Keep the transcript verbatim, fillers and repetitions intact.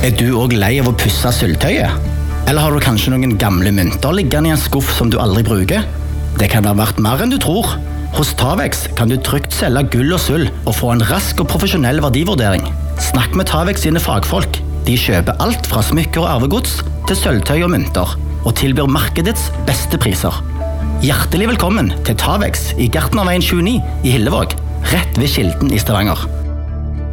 Er du også lei av å pusse sølvtøyet? Eller har du kanskje noen gamle mynter liggende i en skuff som du aldri bruker? Det kan være verdt mer enn du tror. Hos Tavex kan du trygt selge gull og sølv og få en rask og profesjonell verdivurdering. Snakk med Tavex sine fagfolk. De kjøper alt fra smykker og arvegods til sølvtøy og mynter, og tilbyr markedets beste priser. Hjertelig velkommen til Tavex i Gartnerveien tjueni i Hillevåg, rett ved Kilden i Stavanger.